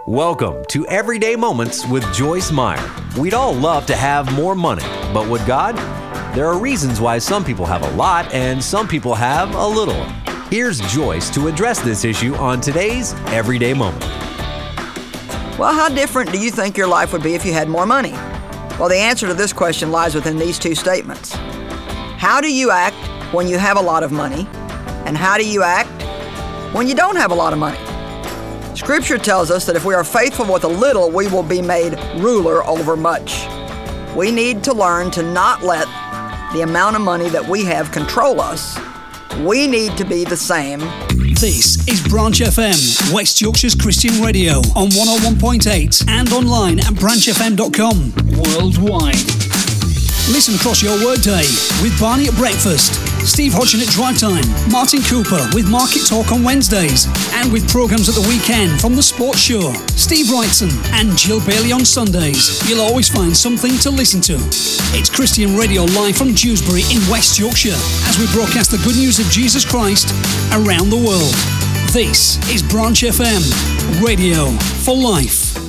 Welcome to Everyday Moments with Joyce Meyer. We'd all love to have more money, but would God? There are reasons why some people have a lot and some people have a little. Here's Joyce to address this issue on today's Everyday Moment. Well, how different do you think your life would be if you had more money? Well, the answer to this question lies within these two statements. How do you act when you have a lot of money? And how do you act when you don't have a lot of money? Scripture tells us that if we are faithful with a little, we will be made ruler over much. We need to learn to not let the amount of money that we have control us. We need to be the same. This is Branch FM, West Yorkshire's Christian radio on 101.8 and online at branchfm.com worldwide. Listen across your workday with Barney at breakfast, Steve Hodgson at drive time, Martin Cooper with Market Talk on Wednesdays, and with programmes at the weekend from The Sports Show, Steve Wrightson and Jill Bailey on Sundays. You'll always find something to listen to. It's Christian Radio live from Dewsbury in West Yorkshire as we broadcast the good news of Jesus Christ around the world. This is Branch FM, radio for life.